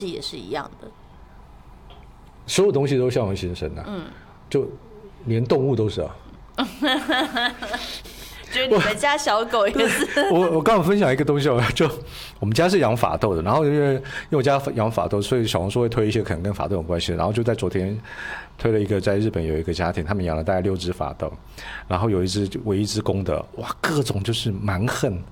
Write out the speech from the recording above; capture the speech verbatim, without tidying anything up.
也是一样的。 所有东西都相由心生啊，嗯，就连动物都是啊。 就是你们家小狗也是。 我我刚好分享一个东西，就我们家是养法斗的，然后因为因为我家养法斗，所以小红书会推一些可能跟法斗有关系的。然后就在昨天推了一个，在日本有一个家庭，他们养了大概六只法斗，然后有一只唯一只公的，哇，各种就是蛮横。